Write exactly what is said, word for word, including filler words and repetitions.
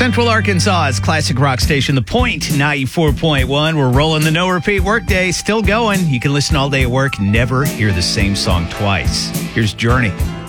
Central Arkansas's classic rock station, The Point, ninety-four point one. We're rolling the no-repeat workday, still going. You can listen all day at work, never hear the same song twice. Here's Journey.